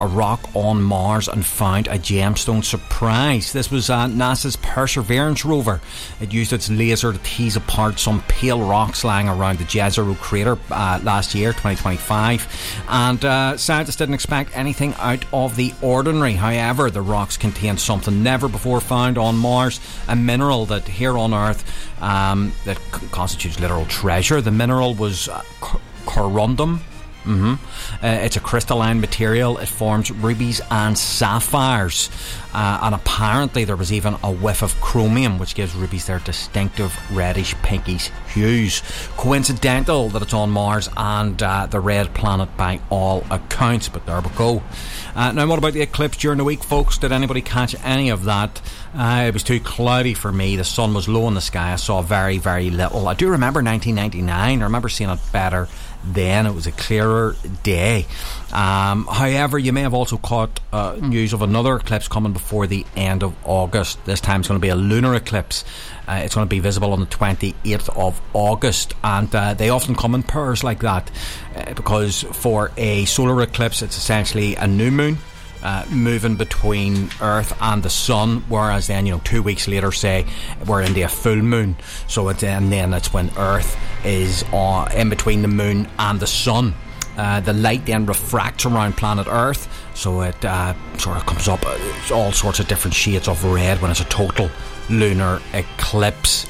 a rock on Mars and found a gemstone. Surprise! This was NASA's Perseverance rover. It used its laser to tease apart some pale rocks lying around the Jezero crater last year, 2025. And scientists didn't expect anything out of the ordinary. However, the rocks contained something never before found on Mars, a mineral that here on Earth that constitutes literal treasure. The mineral was corundum. It's a crystalline material. It forms rubies and sapphires, and apparently there was even a whiff of chromium, which gives rubies their distinctive reddish pinkish hues. Coincidental that it's on Mars and the red planet by all accounts, but there we go. Now, what about the eclipse during the week, folks? Did anybody catch any of that? It was too cloudy for me. The sun was low in the sky. I saw very, very little. I do remember 1999. I remember seeing it better then. It was a clearer day. However, you may have also caught news of another eclipse coming before the end of August. This time it's going to be a lunar eclipse. It's going to be visible on the 28th of August, and they often come in pairs like that because for a solar eclipse it's essentially a new moon moving between Earth and the Sun, whereas then 2 weeks later, say, we're into a full moon. So and then it's when Earth is in between the moon and the Sun. The light then refracts around planet Earth, so it sort of comes up all sorts of different shades of red when it's a total lunar eclipse.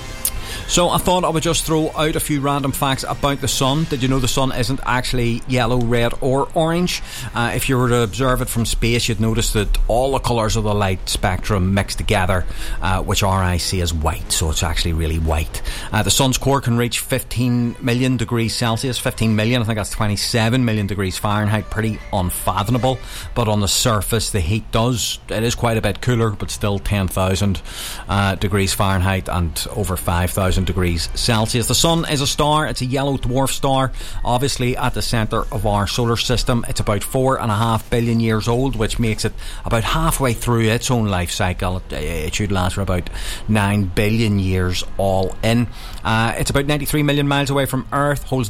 So I thought I would just throw out a few random facts about the sun. Did you know the sun isn't actually yellow, red or orange? If you were to observe it from space, you'd notice that all the colours of the light spectrum mix together, which RI see as white, so it's actually really white. The sun's core can reach 15 million degrees Celsius. 15 million, I think that's 27 million degrees Fahrenheit. Pretty unfathomable. But on the surface, the heat it is quite a bit cooler, but still 10,000 degrees Fahrenheit and over 5,000 degrees Celsius. The sun is a star. It's a yellow dwarf star, obviously at the centre of our solar system. It's about 4.5 billion years old, which makes it about halfway through its own life cycle. It should last for about 9 billion years all in. It's about 93 million miles away from Earth, holds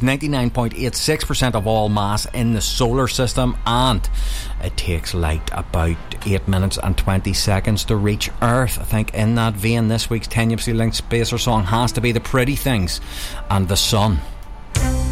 99.86% of all mass in the solar system, and it takes light about 8 minutes and 20 seconds to reach Earth. I think in that vein, this week's tenuously linked spacer song has to be The Pretty Things and The Sun.